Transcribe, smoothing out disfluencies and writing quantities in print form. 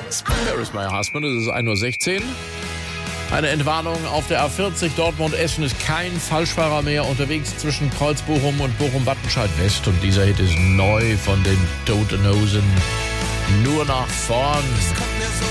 There is my husband. Es ist 1:16 Uhr. Eine Entwarnung auf der A40 Dortmund-Essen ist kein Falschfahrer mehr unterwegs zwischen Kreuzbochum und Bochum-Wattenscheid-West. Und dieser Hit ist neu von den Toten Hosen. Nur nach vorn.